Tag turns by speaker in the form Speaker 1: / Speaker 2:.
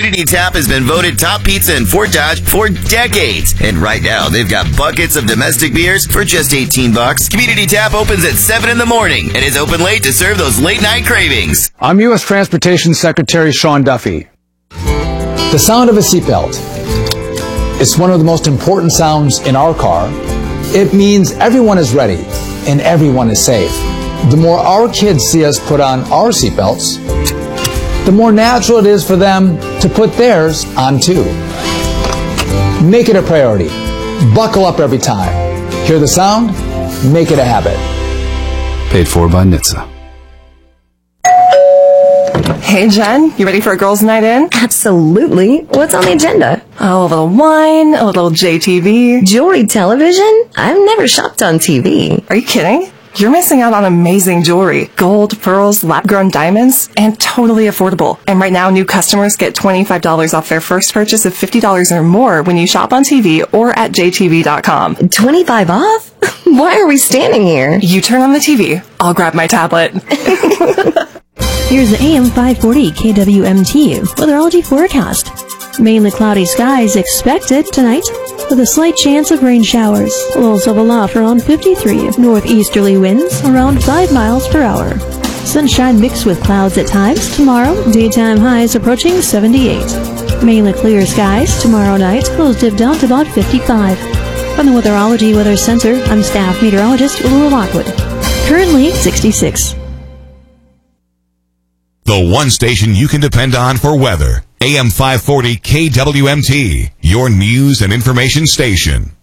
Speaker 1: Community Tap has been voted top pizza in Fort Dodge for decades. And right now, they've got buckets of domestic beers for just $18. Community Tap opens at 7 in the morning and is open late to serve those late-night cravings.
Speaker 2: I'm U.S. Transportation Secretary Sean Duffy. The sound of a seatbelt. It's one of the most important sounds in our car. It means everyone is ready and everyone is safe. The more our kids see us put on our seatbelts, the more natural it is for them to put theirs on too. Make it a priority. Buckle up every time. Hear the sound? Make it a habit.
Speaker 3: Paid for by NHTSA.
Speaker 4: Hey, Jen, you ready for a girls' night in?
Speaker 5: Absolutely. What's on the agenda?
Speaker 4: Oh, a little wine, a little JTV.
Speaker 5: Jewelry television? I've never shopped on TV.
Speaker 4: Are you kidding? You're missing out on amazing jewelry. Gold, pearls, lab-grown diamonds, and totally affordable. And right now, new customers get $25 off their first purchase of $50 or more when you shop on TV or at jtv.com.
Speaker 5: 25 off? Why are we standing here?
Speaker 4: You turn on the TV. I'll grab my tablet.
Speaker 6: Here's the AM 540 KWMT weatherology forecast. Mainly cloudy skies expected tonight, with a slight chance of rain showers. Lows of aloft around 53. Northeasterly winds around 5 miles per hour. Sunshine mixed with clouds at times. Tomorrow, daytime highs approaching 78. Mainly clear skies tomorrow night. Lows dip down to about 55. From the Weatherology Weather Center, I'm staff meteorologist Lula Lockwood. Currently 66.
Speaker 7: The one station you can depend on for weather. AM 540 KWMT, your news and information station.